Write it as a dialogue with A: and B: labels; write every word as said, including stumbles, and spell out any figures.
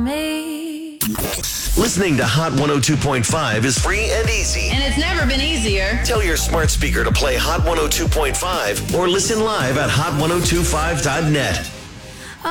A: Me.
B: Listening to Hot one oh two point five is free and easy.
A: And it's never been easier.
B: Tell your smart speaker to play Hot one oh two point five or listen live at hot ten twenty-five dot net.